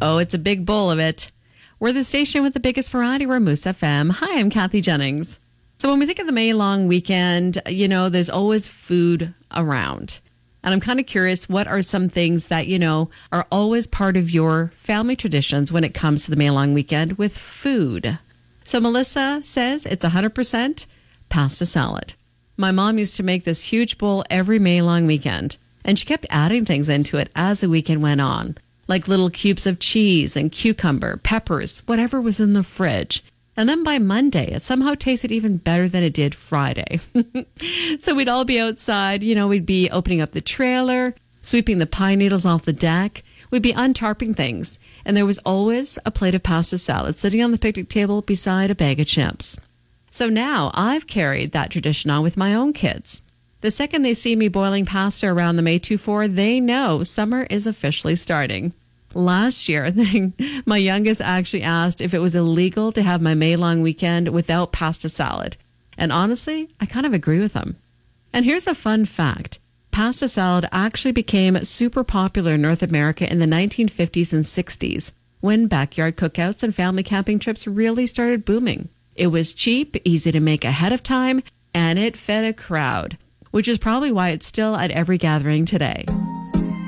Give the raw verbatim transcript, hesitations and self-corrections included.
Oh, it's a big bowl of it. We're the station with the biggest variety. We're Moose F M. Hi, I'm Kathy Jennings. So when we think of the May long weekend, you know, there's always food around. And I'm kind of curious, what are some things that, you know, are always part of your family traditions when it comes to the May long weekend with food? So Melissa says it's one hundred percent pasta salad. My mom used to make this huge bowl every May long weekend, and she kept adding things into it as the weekend went on, like little cubes of cheese and cucumber, peppers, whatever was in the fridge. And then by Monday, it somehow tasted even better than it did Friday. So we'd all be outside, you know, we'd be opening up the trailer, sweeping the pine needles off the deck. We'd be untarping things. And there was always a plate of pasta salad sitting on the picnic table beside a bag of chips. So now I've carried that tradition on with my own kids. The second they see me boiling pasta around the May twenty-fourth, they know summer is officially starting. Last year, I think my youngest actually asked if it was illegal to have my May long weekend without pasta salad. And honestly, I kind of agree with him. And here's a fun fact. Pasta salad actually became super popular in North America in the nineteen fifties and sixties, when backyard cookouts and family camping trips really started booming. It was cheap, easy to make ahead of time, and it fed a crowd, which is probably why it's still at every gathering today.